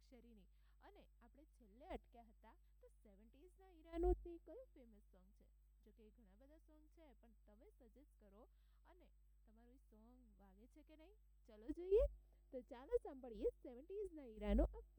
અંતાક્ષરીની. અને આપણે છેલ્લે અટક્યા હતા તો 70s ઈરાનું તે કયું ફેમસ સોંગ છે? જો કે ઘણા બધા સોંગ છે, પણ તમે સજેસ્ટ કરો અને તમારું સોંગ વાગે છે કે નહીં. ચલો જોઈએ, તો ચાલો સાંભળીએ 70s ઈરાનો